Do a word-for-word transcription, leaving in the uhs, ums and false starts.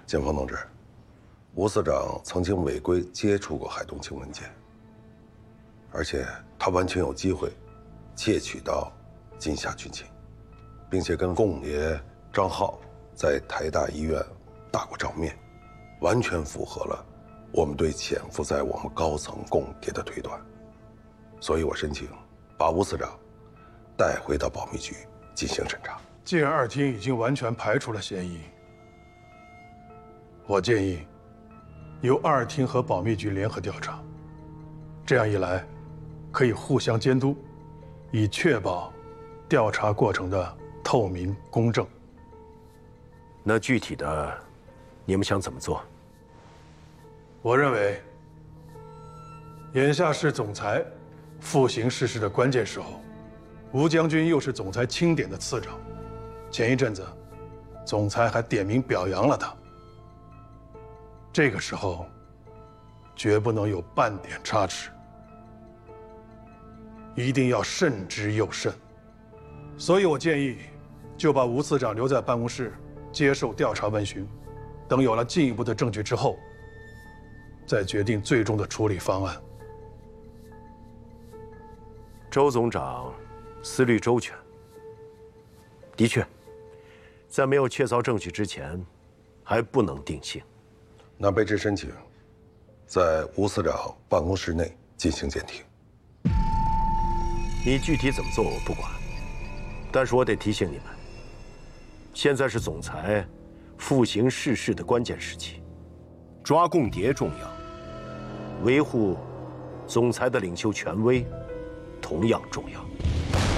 剑锋同志，吴司长曾经违规接触过海东青文件，而且他完全有机会窃取到金夏军情，并且跟共爷张浩在台大医院打过照面，完全符合了我们对潜伏在我们高层共谍的推断。所以我申请把吴司长带回到保密局进行审查。 既然二厅已经完全排除了嫌疑，我建议由二厅和保密局联合调查，这样一来，可以互相监督，以确保调查过程的透明公正。 那具体的，你们想怎么做？ 我认为，眼下是总裁复行世事的关键时候，吴将军又是总裁钦点的次长，前一阵子，总裁还点名表扬了他。这个时候，绝不能有半点差池，一定要慎之又慎。所以我建议，就把吴次长留在办公室接受调查问询，等有了进一步的证据之后，再决定最终的处理方案。 周总长思虑周全，的确，在没有确凿证据之前，还不能定性。 那卑职申请，在吴司长办公室内进行监听。 你具体怎么做我不管，但是我得提醒你们，现在是总裁复行世事的关键时期，抓共谍重要，维护总裁的领袖权威同样重要。